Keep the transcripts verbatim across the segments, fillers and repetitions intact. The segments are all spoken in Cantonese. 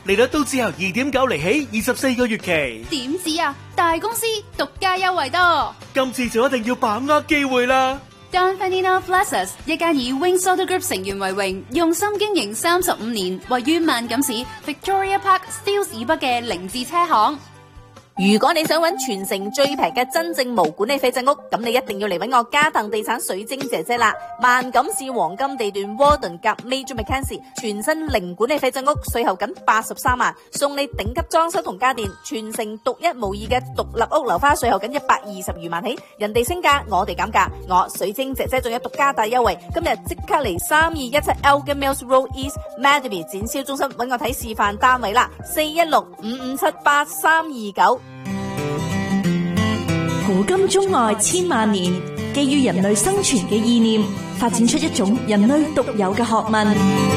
利率都只由二點九厘起，二十四個月期。 點止啊！大公司獨家優惠多， 今次就一定要把握機會啦！ Don Ferdinand Plazas 一間以 Wings Auto Group 成員為榮，用心經營三十五年，位於萬錦市 Victoria Park Steeles 以北嘅凌志車行。 如果你想揾全城最平嘅真正無管理廢置屋，咁你一定要嚟揾我嘉騰地產水晶姐姐啦！萬錦市黃金地段 Warden 夾 Major Mackenzie 全新零管理廢置屋，稅後僅八十三萬，送你頂級裝修同家電，全城獨一無二嘅獨立屋樓花，稅後僅一百二十餘萬起，人哋升價，我哋減價，我水晶姐姐仲有獨家大優惠，今日即刻嚟三二一七 Elgin Mills Road East Madeby 展銷中心揾我睇示範單位啦，四一六五五七八三二九。 古今中外千萬年，基於人類生存嘅意念，發展出一種人類獨有嘅學問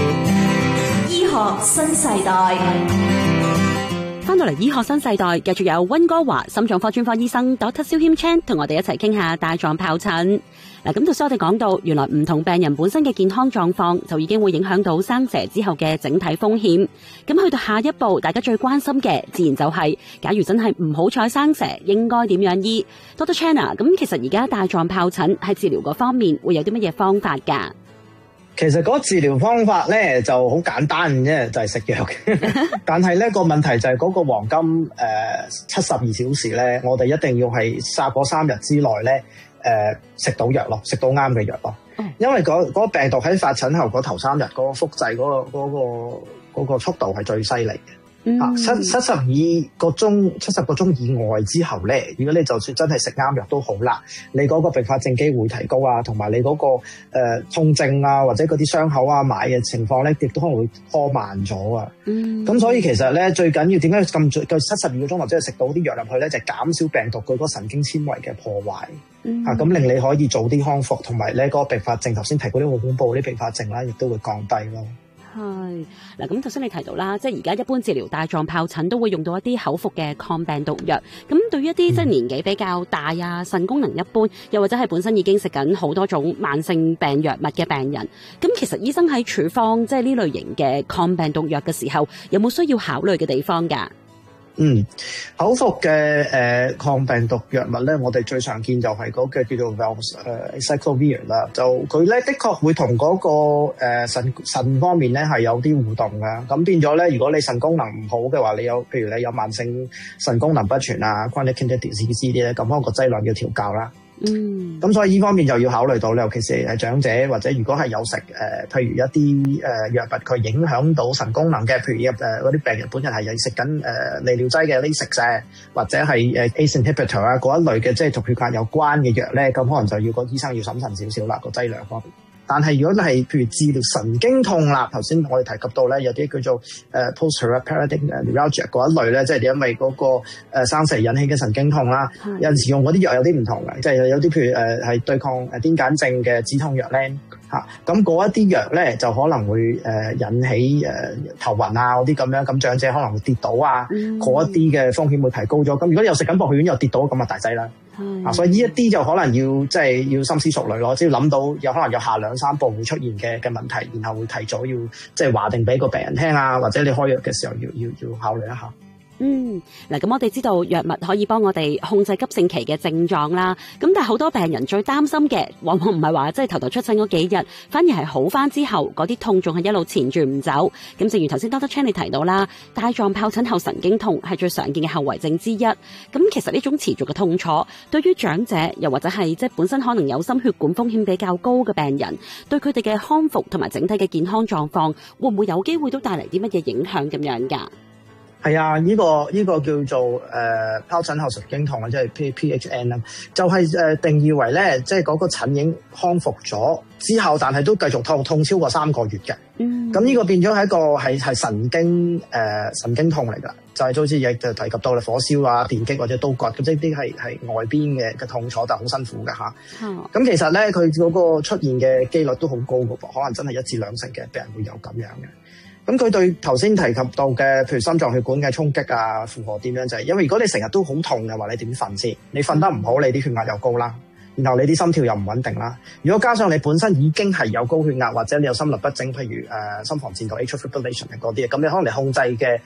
——醫學新世代。 翻到嚟醫學新世代，繼續有溫哥華心臟科專科醫生 Doctor 蕭謙 Chan 同我哋一齊傾下帶狀疱疹。嗱，咁到時我哋講到，原來唔同病人本身嘅健康狀況就已經會影響到生蛇之後嘅整體風險。咁去到下一步，大家最關心嘅自然就係、是，假如真係唔好彩生蛇，應該點樣醫 ？Doctor Chan 啊，咁其實而家帶狀疱疹喺治療嗰方面會有啲乜嘢方法㗎？ 其實嗰個治療方法咧就好簡單啫，就係食藥。但係咧個問題就係嗰個黃金誒七十二小時咧，我哋一定要係殺嗰三日之內咧誒食到藥咯，食到啱嘅藥咯。因為嗰嗰個病毒喺發疹後嗰頭三日嗰個複製嗰個嗰個嗰個速度係最犀利嘅。 嗯、 啊，七七十二個鐘、七十個鐘以外之後咧，如果你就算真係食啱藥都好啦，你嗰個併發症機會提高啊，同埋你嗰、那個誒、呃、痛症啊，或者嗰啲傷口啊、埋嘅情況咧，亦都可能會拖慢咗啊。嗯，咁所以其實咧最緊要點解咁夠七十二個鐘或者係食到啲藥入去咧，就係、是、減少病毒佢嗰個神經纖維嘅破壞。嗯、啊，咁令你可以早啲康復，同埋咧嗰個併發症頭先提過啲好恐怖啲併發症啦，亦都會降低咯。 係嗱，咁頭先你提到啦，即係而家一般治療帶狀疱疹都會用到一啲口服嘅抗病毒藥。咁對於一啲即係年紀比較大啊、腎功能一般，又或者係本身已經食緊好多種慢性病藥物嘅病人，咁其實醫生喺處方即係呢類型嘅抗病毒藥嘅時候，有冇需要考慮嘅地方㗎？ 嗯，口服嘅誒、呃、抗病毒藥物咧，我哋最常見就係嗰個叫做 Valsiclovir 啦。就佢咧的確會同嗰、那個誒、呃、腎腎方面咧係有啲互動嘅。咁變咗咧，如果你腎功能唔好嘅話，你有譬如你有慢性腎功能不全啊 （chronic kidney disease） 啲咧，咁可能個劑量要調校啦。嗯，咁所以呢方面就要考慮到，尤其是係長者或者如果係有食誒、呃，譬如一啲誒藥物佢影響到腎功能嘅，譬如誒嗰啲病人本身係有食緊誒利尿劑嘅呢食啫，或者係誒 A C E inhibitor 啊嗰一類嘅，即係同血壓有關嘅藥咧，咁可能就要個醫生要審慎少少啦個劑量方面。但係如果係譬如治療神經痛啦，頭先我哋提及到咧有啲叫做誒 post-herpetic neuralgia 嗰一類咧，即係因為嗰個誒生蛇引起嘅神經痛啦，嗯、有陣時用嗰啲藥有啲唔同嘅，即係有啲譬如誒係對抗誒癲癇症嘅止痛藥咧嚇，咁嗰一啲藥咧就可能會誒引起誒頭暈啊嗰啲咁樣，咁長者可能會跌倒啊，嗰、嗯、一啲嘅風險會提高咗。咁如果你有食緊薄血丸又跌倒，咁啊大劑啦。啊，所以呢一啲就可能要即係要深思熟慮咯，即係諗到有可能有下兩三步會出現嘅嘅問題，然後會提早要即係話定俾個病人聽啊，或者你開藥嘅時候要要要考慮一下。 嗯，嗱，咁我哋知道藥物可以幫我哋控制急性期嘅症狀啦。咁但係好多病人最擔心嘅，往往唔係話即係頭頭出診嗰幾日，反而係好翻之後嗰啲痛仲係一路纏住唔走。咁正如頭先 Doctor Chan 你提到啦，帶狀疱疹後神經痛係最常見嘅後遺症之一。咁其實呢種持續嘅痛楚，對於長者又或者係即係本身可能有心血管風險比較高嘅病人，對佢哋嘅康復同埋整體嘅健康狀況，會唔會有機會都帶嚟啲乜嘢影響咁樣㗎？ 係啊，呢、這個呢、這個叫做誒疱疹後神經痛啊，即係 P P H N 啦，就係誒定義為咧，即係嗰個疹已經康復咗之後，但係都繼續痛痛超過三個月嘅。嗯，咁呢個變咗係一個係係神經誒、呃、神經痛嚟㗎，就係、是、好似亦就提及到啦，火燒啊、電擊或者刀割咁，即係啲係係外邊嘅嘅痛楚，但係好辛苦嘅嚇。嗯，咁其實咧佢嗰個出現嘅機率都好高㗎噃，可能真係一至兩成嘅病人會有咁樣嘅。咁佢對頭先提及到嘅，譬如心臟血管嘅衝擊啊，負荷點樣就係、是，因為如果你成日都好痛嘅話，你點瞓先？你瞓得唔好，你啲血壓又高啦，然後你啲心跳又唔穩定啦。如果加上你本身已經係有高血壓，或者你有心律不整，譬如誒、呃、心房顫動 atrial fibrillation 嗰啲，咁你可能你控制嘅